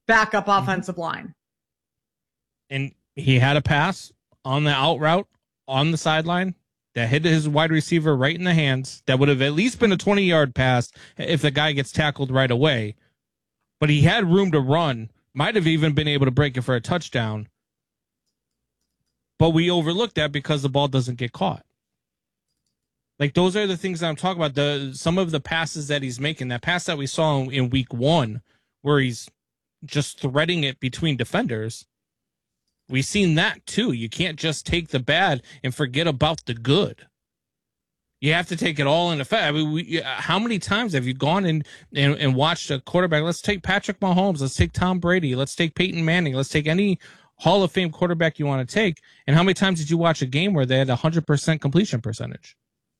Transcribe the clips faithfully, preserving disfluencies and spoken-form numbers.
backup offensive line. And he had a pass on the out route on the sideline that hit his wide receiver right in the hands. That would have at least been a twenty-yard pass if the guy gets tackled right away. But he had room to run. Might have even been able to break it for a touchdown. But we overlooked that because the ball doesn't get caught. Like, those are the things that I'm talking about. The some of the passes that he's making. That pass that we saw in, in week one where he's just threading it between defenders. We've seen that too. You can't just take the bad and forget about the good. You have to take it all in effect. I mean, we, how many times have you gone in and, and watched a quarterback? Let's take Patrick Mahomes. Let's take Tom Brady. Let's take Peyton Manning. Let's take any Hall of Fame quarterback you want to take. And how many times did you watch a game where they had a one hundred percent completion percentage?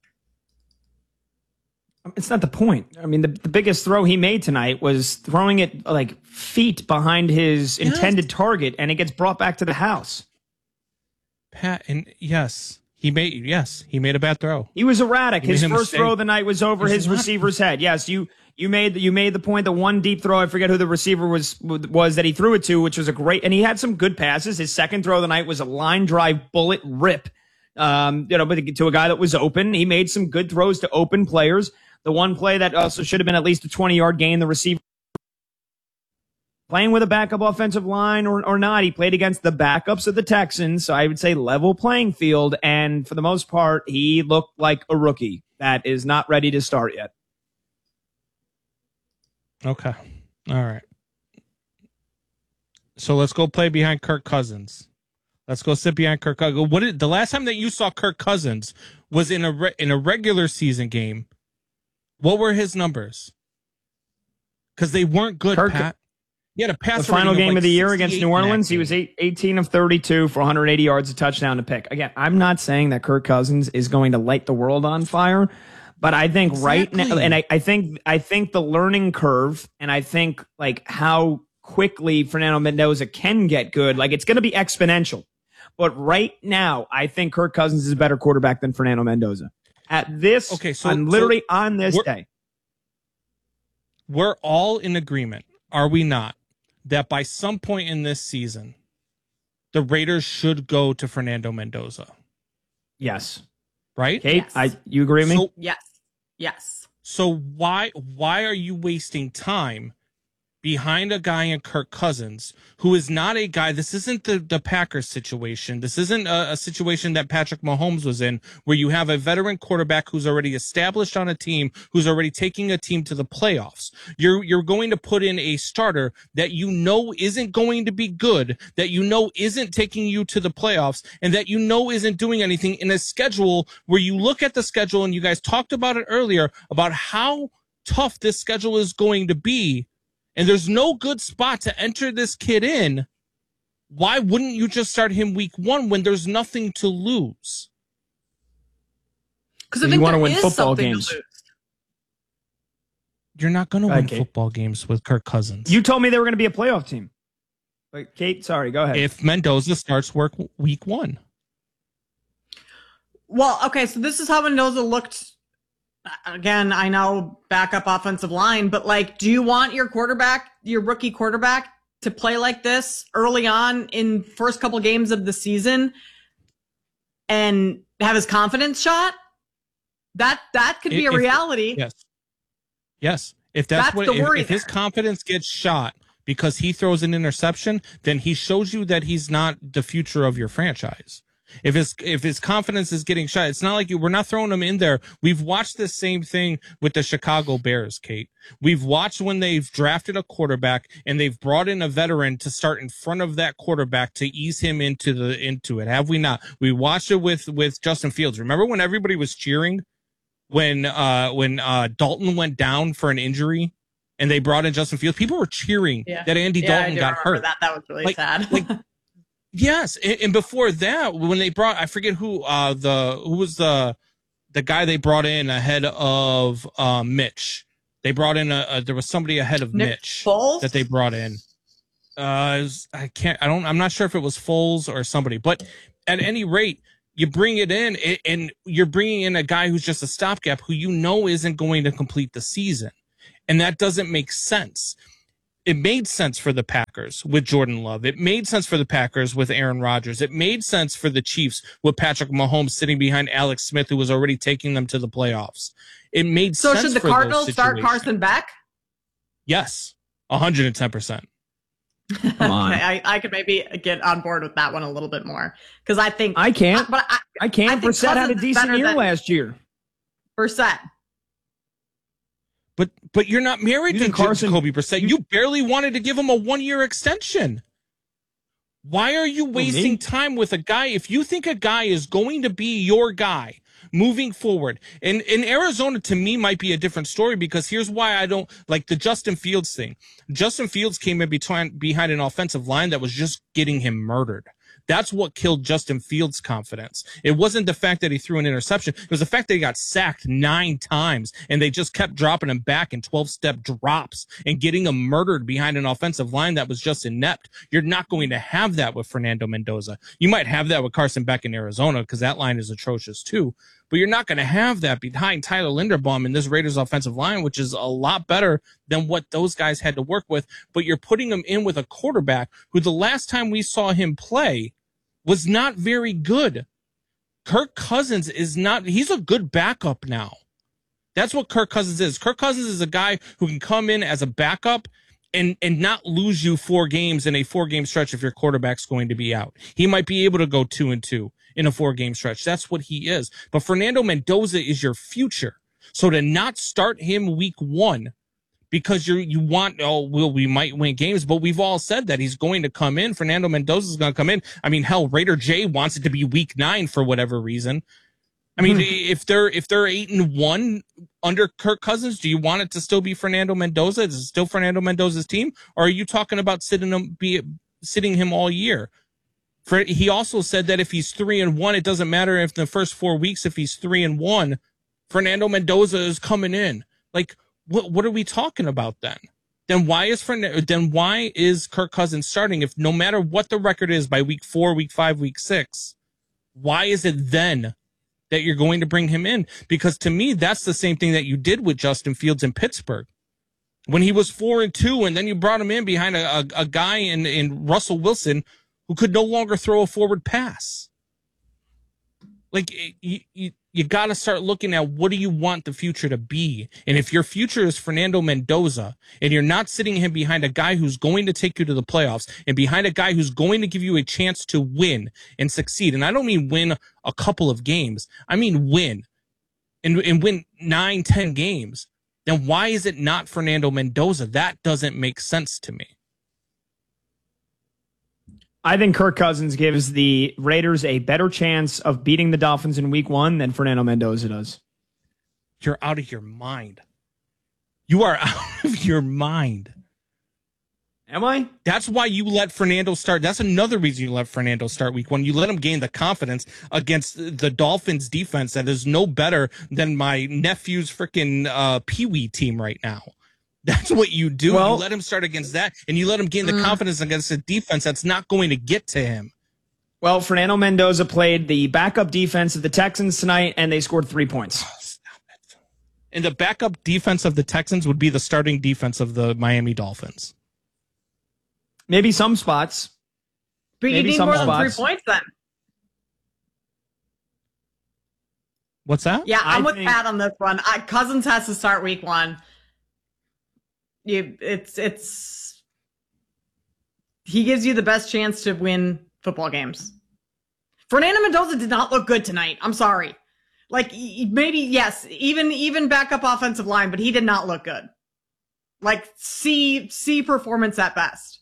It's not the point. I mean, the, the biggest throw he made tonight was throwing it like feet behind his yes. intended target, and it gets brought back to the house. Pat, and yes, he made yes, he made a bad throw. He was erratic. He his first throw of the night was over his receiver's head. Yes, you you made you made the point. The one deep throw, I forget who the receiver was was that he threw it to, which was a great, and he had some good passes. His second throw of the night was a line drive bullet rip, um, you know, but to a guy that was open. He made some good throws to open players. The one play that also should have been at least a twenty-yard gain, the receiver playing with a backup offensive line or, or not, he played against the backups of the Texans, so I would say level playing field, and for the most part, he looked like a rookie that is not ready to start yet. Okay. All right. So let's go play behind Kirk Cousins. Let's go sit behind Kirk Cousins. What did, the last time that you saw Kirk Cousins was in a re, in a regular season game. What were his numbers? Because they weren't good, Kirk, Pat. He had a pass. The final game of, like of the year against New Orleans, he was eight, eighteen of thirty-two for one hundred eighty yards, a touchdown to pick. Again, I'm not saying that Kirk Cousins is going to light the world on fire, but I think exactly. right now, and I, I think I think the learning curve, and I think like how quickly Fernando Mendoza can get good, like it's going to be exponential. But right now, I think Kirk Cousins is a better quarterback than Fernando Mendoza. At this, okay, so on literally so on this we're, day. We're all in agreement, are we not, that by some point in this season, the Raiders should go to Fernando Mendoza? Yes. Right? Kate, yes. I, you agree with me? So, yes. Yes. So why why are you wasting time behind a guy in Kirk Cousins who is not a guy? This isn't the, the Packers situation. This isn't a, a situation that Patrick Mahomes was in, where you have a veteran quarterback who's already established on a team, who's already taking a team to the playoffs. You're, you're going to put in a starter that you know isn't going to be good, that you know isn't taking you to the playoffs, and that you know isn't doing anything in a schedule where you look at the schedule, and you guys talked about it earlier, about how tough this schedule is going to be. And there's no good spot to enter this kid in. Why wouldn't you just start him week one when there's nothing to lose? Because I think you want to win is football games. To lose. You're not going to win okay. football games with Kirk Cousins. You told me they were going to be a playoff team. But Kate, sorry, go ahead. If Mendoza starts work week one. Well, okay, so this is how Mendoza looked. Again, I know backup offensive line, but like, do you want your quarterback, your rookie quarterback, to play like this early on in first couple games of the season and have his confidence shot? That that could be if, a reality. Yes. Yes. If that's, that's what the worry if, if his confidence gets shot because he throws an interception, then he shows you that he's not the future of your franchise. If his if his confidence is getting shot, it's not like you, we're not throwing him in there. We've watched the same thing with the Chicago Bears, Kate. We've watched when they've drafted a quarterback and they've brought in a veteran to start in front of that quarterback to ease him into the into it. Have we not? We watched it with with Justin Fields. Remember when everybody was cheering when uh when uh Dalton went down for an injury and they brought in Justin Fields? People were cheering yeah. that Andy yeah, Dalton got hurt. That that was really like, sad. like, Yes, and, and before that, when they brought, I forget who, uh, the who was the the guy they brought in ahead of uh, Mitch. They brought in a, a there was somebody ahead of Nick Mitch Foles? that they brought in. Uh, was, I can't, I don't, I'm not sure if it was Foles or somebody, but at any rate, you bring it in, and you're bringing in a guy who's just a stopgap, who you know isn't going to complete the season, and that doesn't make sense. It made sense for the Packers with Jordan Love. It made sense for the Packers with Aaron Rodgers. It made sense for the Chiefs with Patrick Mahomes sitting behind Alex Smith, who was already taking them to the playoffs. It made so sense. So should the for Cardinals start Carson Beck? Yes, one hundred ten percent. Come on. Okay, I, I could maybe get on board with that one a little bit more because I think I can't. I, but I, I can't. I Brissett had a decent year last year. Brissett. But but you're not married you to Carson, Jacoby Brissett. You, you barely wanted to give him a one-year extension. Why are you wasting oh, time with a guy? If you think a guy is going to be your guy moving forward, and in Arizona, to me, might be a different story because here's why I don't like the Justin Fields thing. Justin Fields came in between, behind an offensive line that was just getting him murdered. That's what killed Justin Fields' confidence. It wasn't the fact that he threw an interception. It was the fact that he got sacked nine times and they just kept dropping him back in twelve-step drops and getting him murdered behind an offensive line that was just inept. You're not going to have that with Fernando Mendoza. You might have that with Carson Beck in Arizona because that line is atrocious too. But you're not going to have that behind Tyler Linderbaum in this Raiders offensive line, which is a lot better than what those guys had to work with. But you're putting him in with a quarterback who the last time we saw him play was not very good. Kirk Cousins is not, he's a good backup now. That's what Kirk Cousins is. Kirk Cousins is a guy who can come in as a backup and, and not lose you four games in a four game stretch if your quarterback's going to be out. He might be able to go two and two in a four game stretch. That's what he is. But Fernando Mendoza is your future. So to not start him week one because you're, you want, oh, well, we might win games, but we've all said that he's going to come in. Fernando Mendoza is going to come in. I mean, hell, Raider J wants it to be week nine for whatever reason. I mean, if they're, if they're eight and one under Kirk Cousins, do you want it to still be Fernando Mendoza? Is it still Fernando Mendoza's team? Or are you talking about sitting him, be, sitting him all year? For, he also said that if he's three and one, it doesn't matter if in the first four weeks, if he's three and one, Fernando Mendoza is coming in. Like, what, what are we talking about then? Then why is Fernando, then why is Kirk Cousins starting if no matter what the record is by week four, week five, week six, why is it then that you're going to bring him in? Because to me, that's the same thing that you did with Justin Fields in Pittsburgh when he was four and two, and then you brought him in behind a, a, a guy in, in Russell Wilson who could no longer throw a forward pass. Like, you, you, you got to start looking at what do you want the future to be? And if your future is Fernando Mendoza and you're not sitting him behind a guy who's going to take you to the playoffs and behind a guy who's going to give you a chance to win and succeed, and I don't mean win a couple of games, I mean win and, and win nine, ten games, then why is it not Fernando Mendoza? That doesn't make sense to me. I think Kirk Cousins gives the Raiders a better chance of beating the Dolphins in week one than Fernando Mendoza does. You're out of your mind. You are out of your mind. Am I? That's why you let Fernando start. That's another reason you let Fernando start week one. You let him gain the confidence against the Dolphins defense that is no better than my nephew's freaking uh, Pee-wee team right now. That's what you do. Well, you let him start against that, and you let him gain the mm. confidence against a defense that's not going to get to him. Well, Fernando Mendoza played the backup defense of the Texans tonight, and they scored three points. Oh, stop it. And the backup defense of the Texans would be the starting defense of the Miami Dolphins. Maybe some spots. But you Maybe need some more spots. than three points then. What's that? Yeah, I'm I with think- Pat on this one. I, Cousins has to start week one. You, it's it's he gives you the best chance to win football games. Fernando Mendoza did not look good tonight. I'm sorry. Like maybe yes, even even backup offensive line, but he did not look good. Like C C performance at best.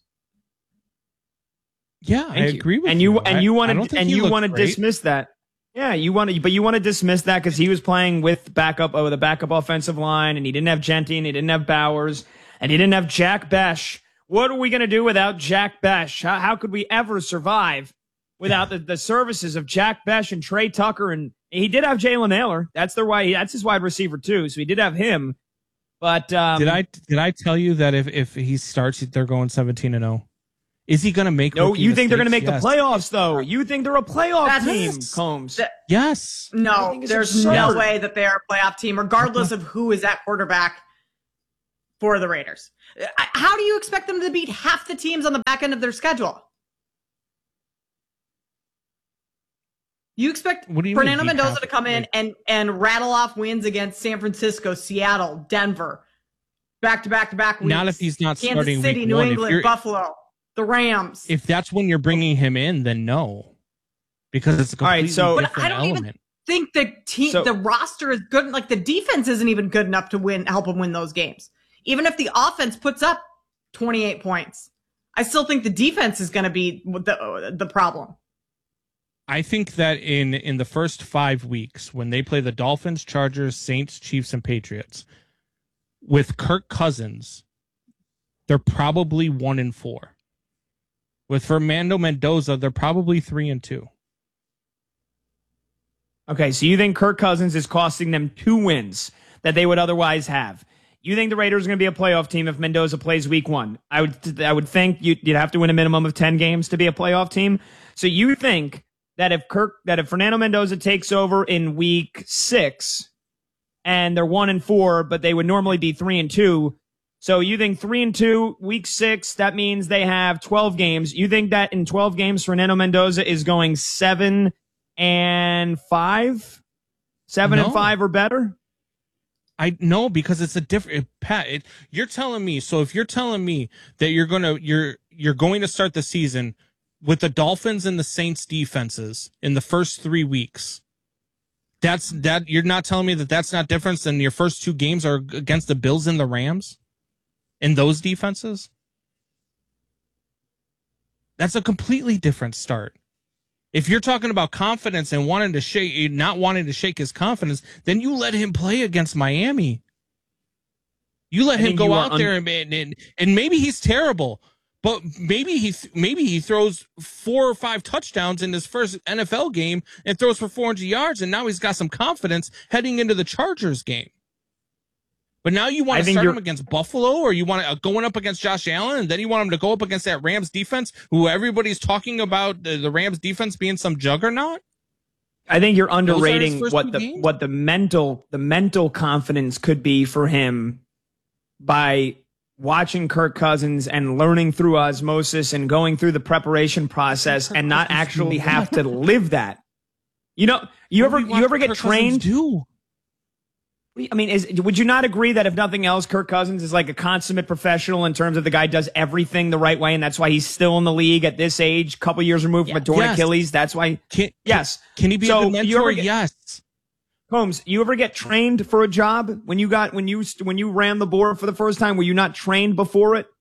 Yeah, Thank I you. agree with and you. you. And you want to and you want to great. dismiss that. Yeah, you want to, but you want to dismiss that because he was playing with backup with a backup offensive line, and he didn't have Genty, and he didn't have Bowers. And he didn't have Jack Besh. What are we going to do without Jack Besh? How, how could we ever survive without the, the services of Jack Besh and Trey Tucker? And he did have Jalen Naylor. That's their wide. That's his wide receiver too. So he did have him. But um, did I did I tell you that if, if he starts, they're going seventeen and zero? Is he going to make? No, you think they're going to make yes. the playoffs though? You think they're a playoff That's, team, Combs? That, yes. No, there's absurd. no way that they're a playoff team, regardless of who is at quarterback for the Raiders. How do you expect them to beat half the teams on the back end of their schedule? You expect what do you Fernando mean, Mendoza to come in and, and rattle off wins against San Francisco, Seattle, Denver, back to back to back weeks. Not if he's not Kansas starting City, week New one. England, Buffalo, the Rams. If that's when you're bringing him in, then no, because it's a completely right, so, different but I don't element. even think the team, so, the roster is good. Like the defense isn't even good enough to win, help them win those games. Even if the offense puts up twenty-eight points, I still think the defense is going to be the the problem. I think that in, in the first five weeks, when they play the Dolphins, Chargers, Saints, Chiefs, and Patriots, with Kirk Cousins, they're probably one and four. With Fernando Mendoza, they're probably three and two. Okay, so you think Kirk Cousins is costing them two wins that they would otherwise have? You think the Raiders are going to be a playoff team if Mendoza plays week one? I would, I would think you'd, you'd have to win a minimum of ten games to be a playoff team. So you think that if Kirk, that if Fernando Mendoza takes over in week six and they're one and four, but they would normally be three and two. So you think three and two, week six, that means they have twelve games. You think that in twelve games, Fernando Mendoza is going seven and five, seven No. and five or better? I know, because it's a different Pat. It, you're telling me. So if you're telling me that you're gonna you're you're going to start the season with the Dolphins and the Saints defenses in the first three weeks, that's that you're not telling me that that's not different than your first two games are against the Bills and the Rams in those defenses. That's a completely different start. If you're talking about confidence and wanting to shake, not wanting to shake his confidence, then you let him play against Miami. You let I him go out un- there and, and and maybe he's terrible, but maybe he maybe he throws four or five touchdowns in his first N F L game and throws for four hundred yards, and now he's got some confidence heading into the Chargers game. But now you want I to think start you're- him against Buffalo, or you want to uh, going up against Josh Allen, and then you want him to go up against that Rams defense, who everybody's talking about the, the Rams defense being some juggernaut. I think you're Those are his underrating first what two the games? what the mental the mental confidence could be for him by watching Kirk Cousins and learning through osmosis and going through the preparation process and not actually have to live that. You know, you ever you ever get Kirk Cousins trained? do? I mean, is would you not agree that if nothing else, Kirk Cousins is like a consummate professional in terms of the guy does everything the right way, and that's why he's still in the league at this age, couple years removed from a torn Yes. Achilles. That's why. Can, Yes. Can he be So, a good you ever mentor? get- Yes. Holmes, you ever get trained for a job when you got when you when you ran the board for the first time? Were you not trained before it?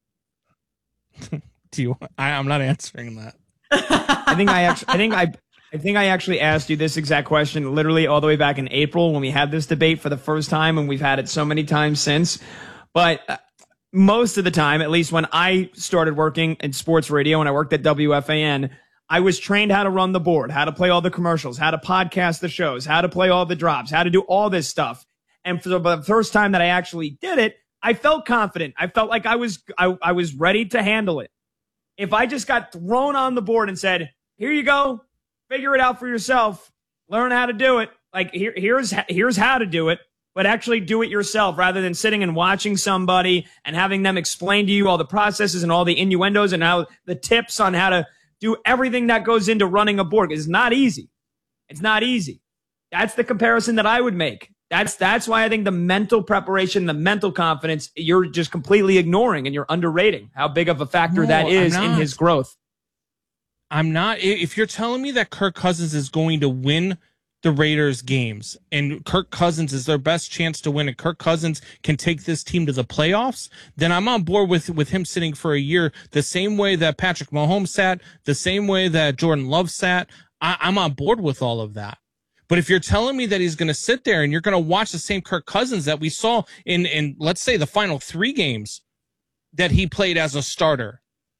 Do you? I, I'm not answering that. I think I actually I think I I think I actually asked you this exact question literally all the way back in April when we had this debate for the first time, and we've had it so many times since. But uh, most of the time, at least when I started working in sports radio and I worked at W F A N, I was trained how to run the board, how to play all the commercials, how to podcast the shows, how to play all the drops, how to do all this stuff. And for the first time that I actually did it, I felt confident. I felt like I was I, I was ready to handle it. If I just got thrown on the board and said, "Here you go, figure it out for yourself, learn how to do it," like here, here's here's how to do it, but actually do it yourself rather than sitting and watching somebody and having them explain to you all the processes and all the innuendos and how the tips on how to do everything that goes into running a board. It's not easy. It's not easy. That's the comparison that I would make. That's that's why I think the mental preparation, the mental confidence, you're just completely ignoring and you're underrating how big of a factor No, that is I'm in not. his growth. I'm not. If you're telling me that Kirk Cousins is going to win the Raiders games and Kirk Cousins is their best chance to win and Kirk Cousins can take this team to the playoffs, then I'm on board with, with him sitting for a year the same way that Patrick Mahomes sat, the same way that Jordan Love sat. I, I'm on board with all of that. But if you're telling me that he's going to sit there and you're going to watch the same Kirk Cousins that we saw in, in, let's say, the final three games that he played as a starter,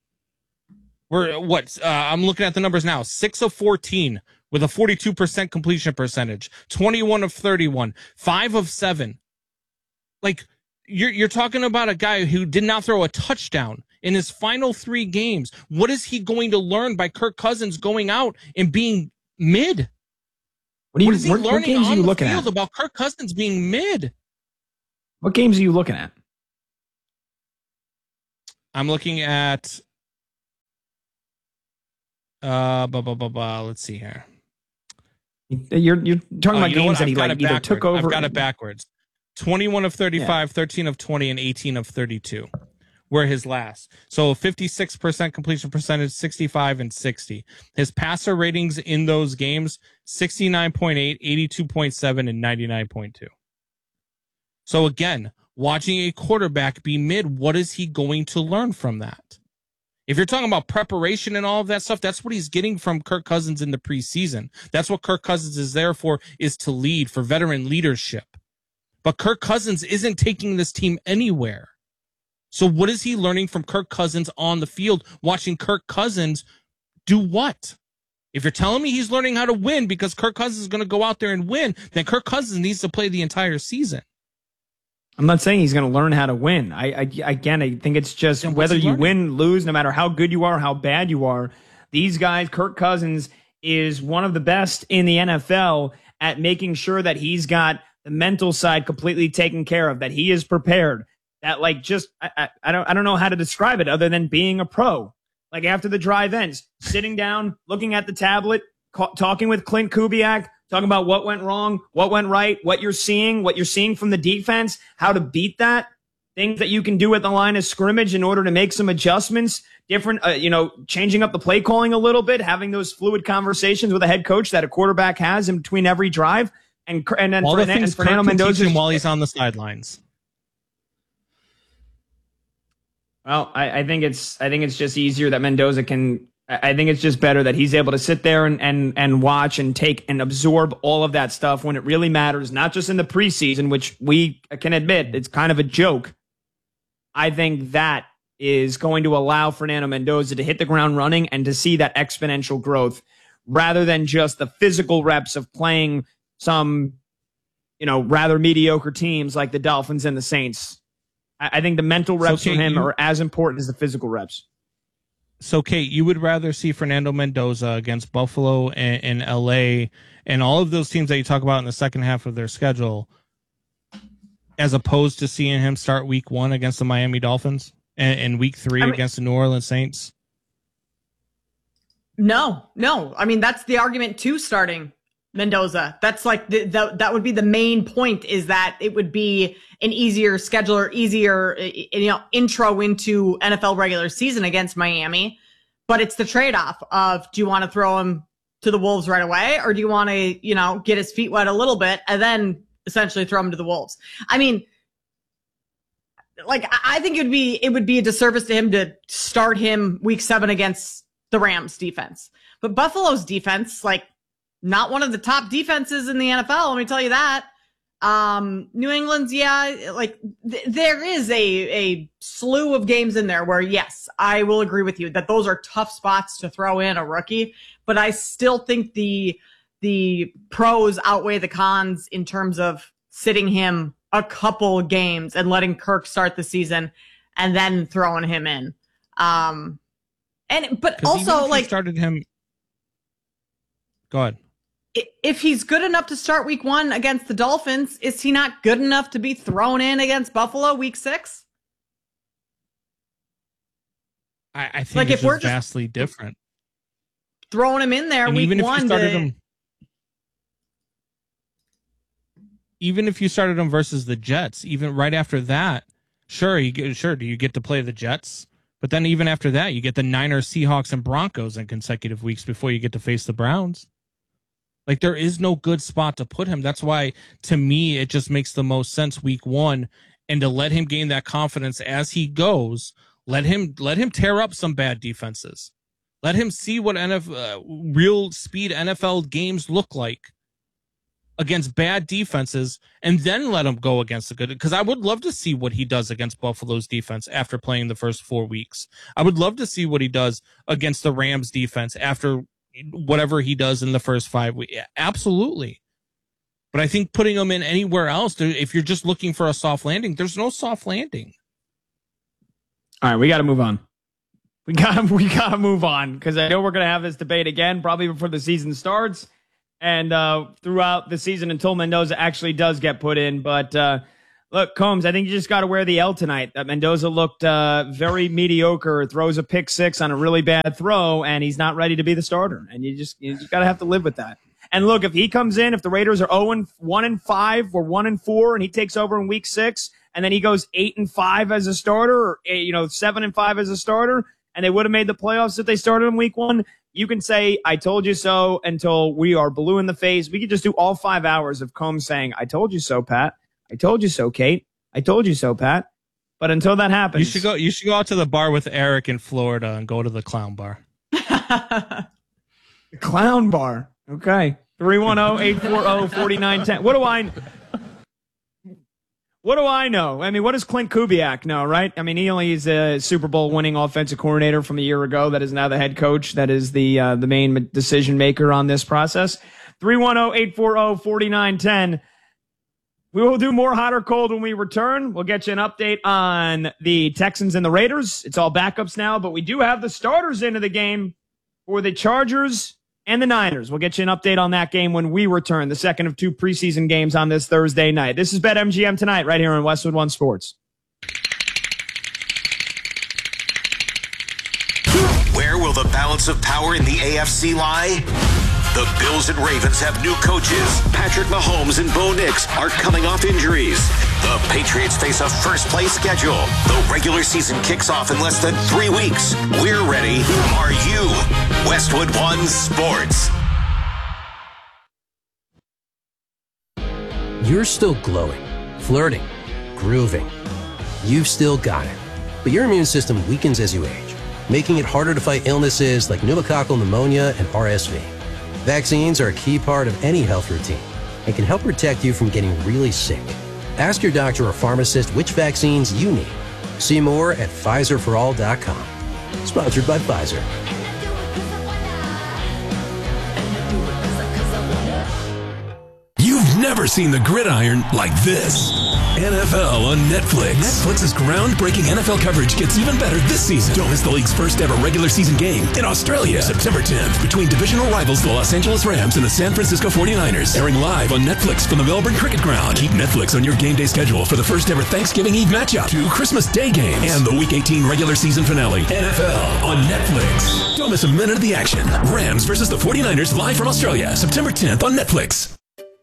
we're what? Uh, I'm looking at the numbers now. six of fourteen with a forty-two percent completion percentage, twenty-one of thirty-one, five of seven. Like, you're, you're talking about a guy who did not throw a touchdown in his final three games. What is he going to learn by Kirk Cousins going out and being mid? What, are you, What is he what, what learning games are on you the looking field at? about Kirk Cousins being mid? What games are you looking at? I'm looking at uh blah, blah, blah, blah. Let's see here. You're you're talking oh, about games that he like either backwards. took over. I've got it backwards. twenty-one of thirty-five, yeah. thirteen of twenty, and eighteen of thirty-two were his last. So fifty-six percent completion percentage, sixty-five and sixty. His passer ratings in those games, sixty-nine point eight, eighty-two point seven, and ninety-nine point two. So again, watching a quarterback be mid, what is he going to learn from that? If you're talking about preparation and all of that stuff, that's what he's getting from Kirk Cousins in the preseason. That's what Kirk Cousins is there for, is to lead, for veteran leadership. But Kirk Cousins isn't taking this team anywhere. So what is he learning from Kirk Cousins on the field, watching Kirk Cousins do what? If you're telling me he's learning how to win because Kirk Cousins is going to go out there and win, then Kirk Cousins needs to play the entire season. I'm not saying he's going to learn how to win. I, I again, I think it's just whether you win, lose, no matter how good you are, how bad you are. These guys, Kirk Cousins is one of the best in the N F L at making sure that he's got the mental side completely taken care of, that he is prepared. That like just I, I, I don't I don't know how to describe it other than being a pro. Like after the drive ends, sitting down, looking at the tablet, ca- talking with Clint Kubiak. Talking about what went wrong, what went right, what you're seeing, what you're seeing from the defense, how to beat that, things that you can do at the line of scrimmage in order to make some adjustments, different, uh, you know, changing up the play calling a little bit, having those fluid conversations with a head coach that a quarterback has in between every drive, and and then all for, the things and Fernando Mendoza while he's on the sidelines. Well, I, I think it's I think it's just easier that Mendoza can. I think it's just better that he's able to sit there and, and, and watch and take and absorb all of that stuff when it really matters, not just in the preseason, which we can admit it's kind of a joke. I think that is going to allow Fernando Mendoza to hit the ground running and to see that exponential growth rather than just the physical reps of playing some, you know, rather mediocre teams like the Dolphins and the Saints. I, I think the mental reps so, for him you- are as important as the physical reps. So, Kate, you would rather see Fernando Mendoza against Buffalo and, and L A and all of those teams that you talk about in the second half of their schedule as opposed to seeing him start week one against the Miami Dolphins and, and week three I mean, against the New Orleans Saints? No, no. I mean, that's the argument to starting Mendoza. That's like the, the, that would be the main point, is that it would be an easier schedule or easier, you know, intro into N F L regular season against Miami. But it's the trade-off of, do you want to throw him to the Wolves right away, or do you want to, you know, get his feet wet a little bit and then essentially throw him to the Wolves? I mean, like, I think it would be it would be a disservice to him to start him week seven against the Rams defense. But Buffalo's defense, like, not one of the top defenses in the N F L, let me tell you that. Um, New England's, yeah, like th- there is a, a slew of games in there where, yes, I will agree with you that those are tough spots to throw in a rookie, but I still think the, the pros outweigh the cons in terms of sitting him a couple games and letting Kirk start the season and then throwing him in. Um, and, but also like started him. Go ahead. If he's good enough to start week one against the Dolphins, is he not good enough to be thrown in against Buffalo week six? I, I think like it's if we're vastly different. Throwing him in there and week even if one. You started to... him, even if you started him versus the Jets, even right after that, sure, you get, sure, do you get to play the Jets? But then even after that, you get the Niners, Seahawks, and Broncos in consecutive weeks before you get to face the Browns. Like, there is no good spot to put him. That's why, to me, it just makes the most sense week one, and to let him gain that confidence as he goes. Let him let him tear up some bad defenses. Let him see what N F L, uh, real speed N F L games look like against bad defenses, and then let him go against the good. Because I would love to see what he does against Buffalo's defense after playing the first four weeks. I would love to see what he does against the Rams defense after whatever he does in the first five weeks. Absolutely. But I think putting him in anywhere else, if you're just looking for a soft landing, there's no soft landing. All right, we got to move on. We got we got to move on, because I know we're going to have this debate again, probably before the season starts and uh, throughout the season until Mendoza actually does get put in. But uh, Look, Combs, I think you just got to wear the L tonight. That Mendoza looked uh, very mediocre, throws a pick six on a really bad throw, and he's not ready to be the starter. And you just you, you got to have to live with that. And look, if he comes in, if the Raiders are oh and one and five or one and four, and he takes over in week six, and then he goes eight and five as a starter, or you know seven and five as a starter, and they would have made the playoffs if they started in week one, you can say, I told you so until we are blue in the face. We could just do all five hours of Combs saying, I told you so, Pat. I told you so, Kate. I told you so, Pat. But until that happens, you should go. You should go out to the bar with Eric in Florida and go to the clown bar. The clown bar. Okay. three one zero, eight four zero, four nine one zero. What do I What do I know? I mean, what does Clint Kubiak know, right? I mean, he only is a Super Bowl winning offensive coordinator from a year ago. That is now the head coach. That is the uh, the main decision maker on this process. three one zero, eight four zero, four nine one zero. We will do more hot or cold when we return. We'll get you an update on the Texans and the Raiders. It's all backups now, but we do have the starters into the game for the Chargers and the Niners. We'll get you an update on that game when we return, the second of two preseason games on this Thursday night. This is BetMGM Tonight right here on Westwood One Sports. Where will the balance of power in the A F C lie? The Bills and Ravens have new coaches. Patrick Mahomes and Bo Nix are coming off injuries. The Patriots face a first-place schedule. The regular season kicks off in less than three weeks. We're ready. Are you? Westwood One Sports. You're still glowing, flirting, grooving. You've still got it. But your immune system weakens as you age, making it harder to fight illnesses like pneumococcal pneumonia and R S V. Vaccines are a key part of any health routine and can help protect you from getting really sick. Ask your doctor or pharmacist which vaccines you need. See more at Pfizer for all dot com. Sponsored by Pfizer. You've never seen the gridiron like this. N F L on Netflix. Netflix's groundbreaking N F L coverage gets even better this season. Don't miss the league's first ever regular season game in Australia, September tenth, between divisional rivals the Los Angeles Rams and the San Francisco forty-niners. Airing live on Netflix from the Melbourne Cricket Ground. Keep Netflix on your game day schedule for the first ever Thanksgiving Eve matchup, two Christmas Day games, and the Week eighteen regular season finale. N F L on Netflix. Don't miss a minute of the action. Rams versus the forty-niners live from Australia, September tenth on Netflix.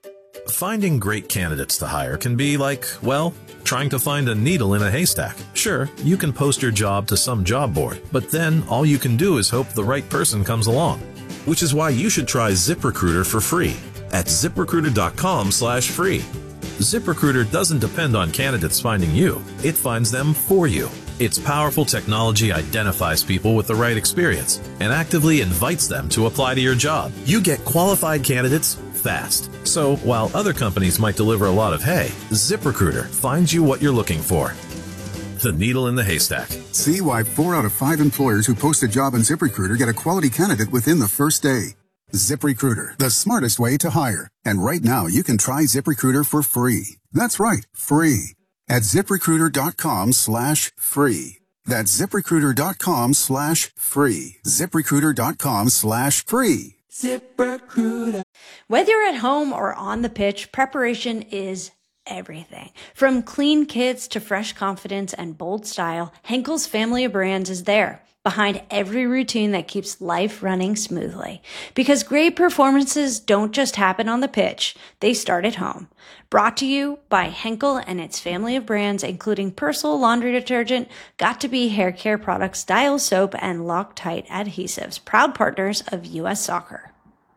Finding great candidates to hire can be like, well, trying to find a needle in a haystack. Sure, you can post your job to some job board, but then all you can do is hope the right person comes along. Which is why you should try ZipRecruiter for free at ZipRecruiter.com slash free. ZipRecruiter doesn't depend on candidates finding you. It finds them for you. Its powerful technology identifies people with the right experience and actively invites them to apply to your job. You get qualified candidates fast. So while other companies might deliver a lot of hay, ZipRecruiter finds you what you're looking for. The needle in the haystack. See why four out of five employers who post a job on ZipRecruiter get a quality candidate within the first day. ZipRecruiter, the smartest way to hire. And right now you can try ZipRecruiter for free. That's right, free. At ZipRecruiter.com slash free. That's ZipRecruiter.com slash free. ZipRecruiter.com slash free. ZipRecruiter. Whether you're at home or on the pitch, preparation is everything. From clean kits to fresh confidence and bold style, Henkel's family of brands is there, behind every routine that keeps life running smoothly. Because great performances don't just happen on the pitch, they start at home. Brought to you by Henkel and its family of brands, including Persil laundry detergent, Got2b hair care products, Dial soap, and Loctite adhesives, proud partners of U S Soccer.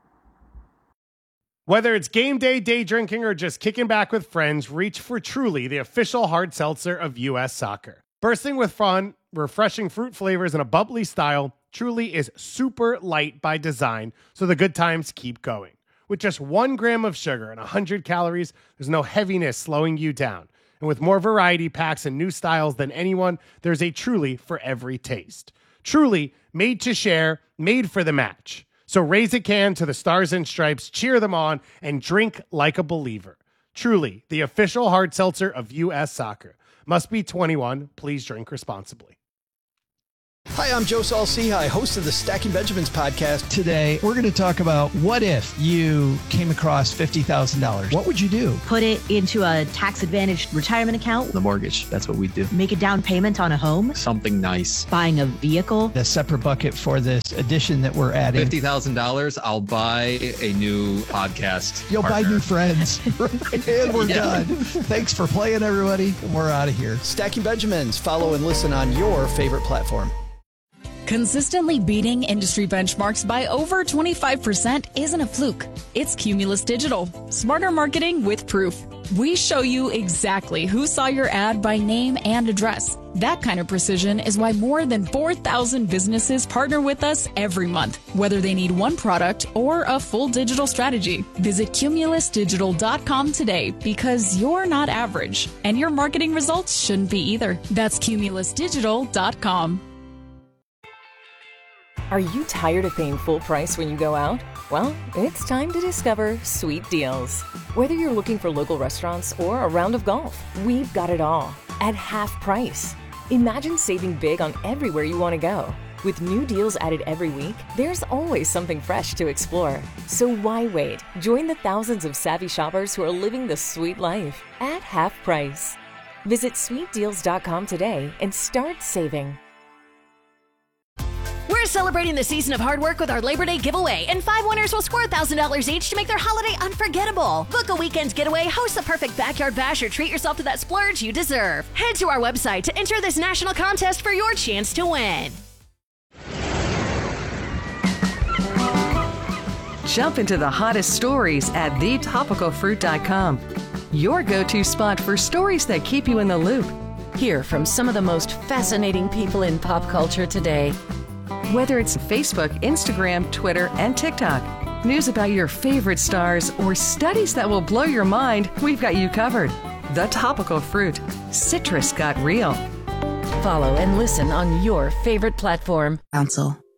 Whether it's game day, day drinking, or just kicking back with friends, reach for Truly, the official hard seltzer of U S Soccer. Bursting with fun, refreshing fruit flavors, and a bubbly style, Truly is super light by design, so the good times keep going. With just one gram of sugar and one hundred calories, there's no heaviness slowing you down. And with more variety packs and new styles than anyone, there's a Truly for every taste. Truly, made to share, made for the match. So raise a can to the Stars and Stripes, cheer them on, and drink like a believer. Truly, the official hard seltzer of U S Soccer. Must be twenty-one. Please drink responsibly. Hi, I'm Joe Saul-Sehy, host of the Stacking Benjamins podcast. Today, we're going to talk about what if you came across fifty thousand dollars. What would you do? Put it into a tax-advantaged retirement account. The mortgage, that's what we do. Make a down payment on a home. Something nice. Buying a vehicle. A separate bucket for this addition that we're adding. fifty thousand dollars, I'll buy a new podcast You'll partner. buy new friends. And we're yeah. done. Thanks for playing, everybody. We're out of here. Stacking Benjamins. Follow and listen on your favorite platform. Consistently beating industry benchmarks by over twenty-five percent isn't a fluke. It's Cumulus Digital. Smarter marketing with proof. We show you exactly who saw your ad by name and address. That kind of precision is why more than four thousand businesses partner with us every month, whether they need one product or a full digital strategy. Visit cumulus digital dot com today because you're not average, and your marketing results shouldn't be either. That's cumulus digital dot com. Are you tired of paying full price when you go out? Well, it's time to discover Sweet Deals. Whether you're looking for local restaurants or a round of golf, we've got it all at half price. Imagine saving big on everywhere you want to go. With new deals added every week, there's always something fresh to explore. So why wait? Join the thousands of savvy shoppers who are living the sweet life at half price. Visit sweet deals dot com today and start saving. We're celebrating the season of hard work with our Labor Day giveaway, and five winners will score one thousand dollars each to make their holiday unforgettable. Book a weekend getaway, host the perfect backyard bash, or treat yourself to that splurge you deserve. Head to our website to enter this national contest for your chance to win. Jump into the hottest stories at the topical fruit dot com. Your go-to spot for stories that keep you in the loop. Hear from some of the most fascinating people in pop culture today. Whether it's Facebook, Instagram, Twitter, and TikTok, news about your favorite stars, or studies that will blow your mind, we've got you covered. The Topical Fruit. Citrus got real. Follow and listen on your favorite platform. Council.